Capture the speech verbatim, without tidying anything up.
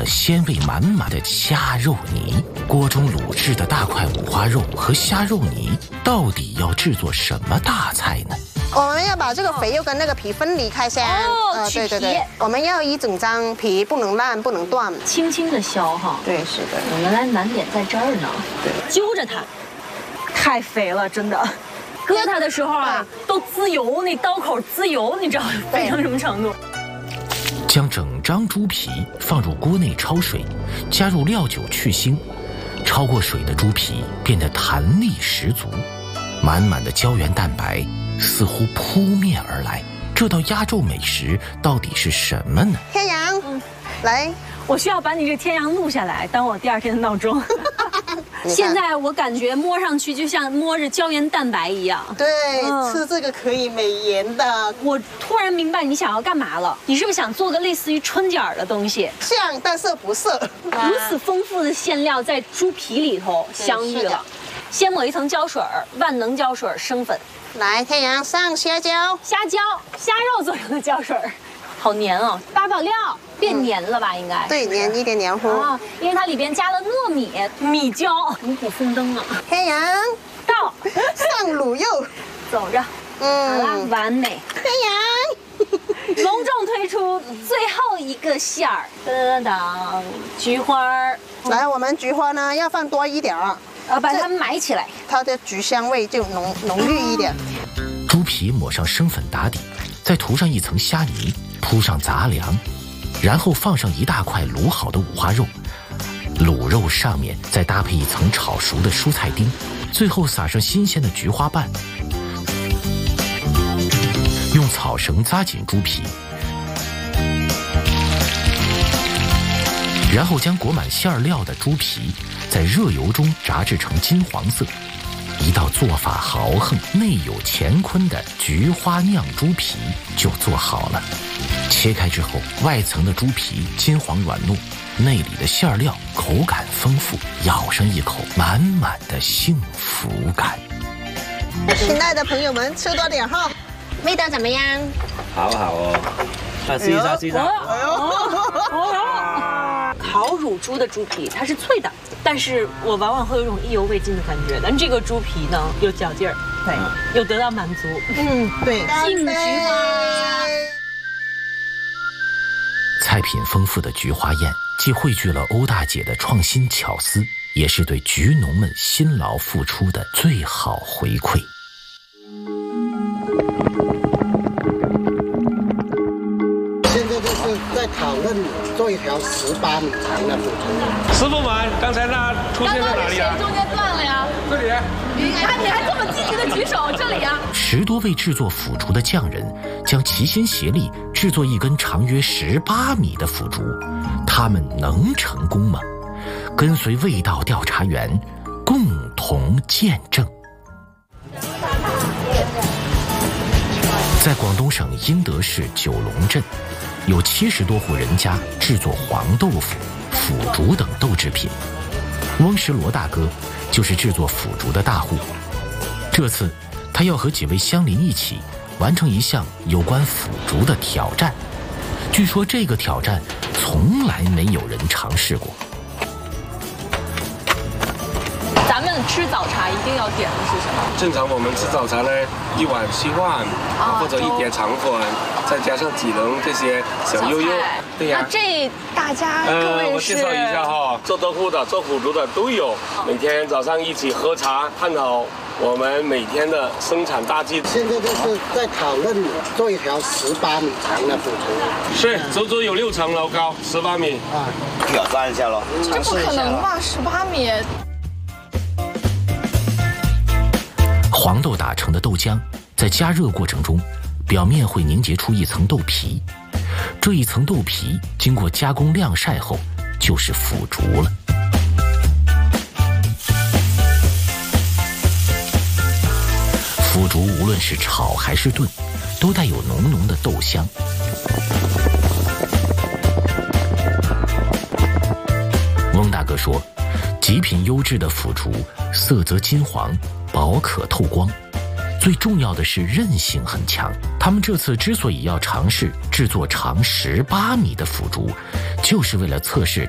鲜味满满的虾肉泥。锅中卤制的大块五花肉和虾肉泥，到底要制作什么大菜呢？ 我们要把这个肥肉跟那个皮分离开先。 哦， 呃， 取皮。 对对对，我们要一整张皮，不能烂，不能断， 轻轻的削哈。 对，是的。 原来难点在这儿呢。 对， 揪着它，太肥了，真的。割它的时候啊，都滋油，那刀口滋油，你知道肥成什么程度？ 将整张猪皮放入锅内焯水，加入料酒去腥，焯过水的猪皮变得弹力十足，满满的胶原蛋白似乎扑面而来。这道压轴美食到底是什么呢？ 天阳，嗯，来， 我需要把你这天阳录下来，当我第二天的闹钟。现在我感觉摸上去就像摸着胶原蛋白一样。 对，嗯、吃这个可以美颜的。 我突然明白你想要干嘛了，你是不是想做个类似于春卷的东西？ 像，但是不是。 如此丰富的馅料在猪皮里头相遇了，先抹一层胶水，万能胶水生粉。 来，天阳上虾椒， 虾椒，虾肉做成的胶水，好黏哦。八宝料变黏了吧？应该对，黏一点黏糊啊，因为它里边加了糯米、米椒，五谷丰登啊。 天阳到， 上卤肉， 走着，嗯，好啦，完美。 天阳， 隆重推出最后一个馅儿，噔噔噔，菊花儿。 来，我们菊花呢要放多一点儿。 呃，把它埋起来， 它的菊香味就浓浓郁一点。 猪皮抹上生粉打底，再涂上一层虾泥，铺上杂粮，然后放上一大块卤好的五花肉，卤肉上面再搭配一层炒熟的蔬菜丁，最后撒上新鲜的菊花瓣，用草绳扎紧猪皮，然后将裹满馅料的猪皮在热油中炸至成金黄色，一道做法豪横、内有乾坤的菊花酿猪皮就做好了。切开之后，外层的猪皮金黄软糯，内里的馅料口感丰富，咬上一口，满满的幸福感。 亲爱的朋友们，吃多点哈，味道怎么样？ 好好哦，啊，试一下，试一下。 哎呦，哦哟，烤乳猪的猪皮它是脆的，但是我往往会有一种意犹未尽的感觉。但这个猪皮呢，有嚼劲儿，对，有得到满足。 嗯，对， 杏菊花。 菜品丰富的菊花宴，既汇聚了欧大姐的创新巧思，也是对菊农们辛劳付出的最好回馈。 现在就是在讨论做一条十八米长的腐竹。 师傅们，刚才那出现在哪里啊？ 中间断了呀。 这里。 你看，你还这么积极的举手，这里啊。 十多位制作腐竹的匠人将齐心协力制作一根长约十八米的腐竹，他们能成功吗？跟随味道调查员共同见证。在广东省英德市九龙镇，有七十多户人家制作黄豆腐、腐竹等豆制品。翁石罗大哥就是制作腐竹的大户。这次他要和几位乡邻一起完成一项有关腐竹的挑战。据说这个挑战从来没有人尝试过。 咱们吃早茶一定要点的是什么？ 正常我们吃早茶呢，一碗稀饭，啊、或者一碟肠粉，再加上几笼这些小悠悠。对呀、啊。 那这大家各位是、呃、 我介绍一下哈，做豆腐的、做腐竹的都有。每天早上一起喝茶，探讨我们每天的生产大计。 现在就是在讨论做一条十八米长的腐竹。 是，足足有六层楼高，十八米。 啊， 挑战一下喽。 这不可能吧？十八米。 黄豆打成的豆浆在加热过程中，表面会凝结出一层豆皮，这一层豆皮经过加工晾晒后就是腐竹了。腐竹无论是炒还是炖，都带有浓浓的豆香。翁大哥说，极品优质的腐竹色泽金黄，薄可透光，最重要的是韧性很强。他们这次之所以要尝试制作长十八米的腐竹，就是为了测试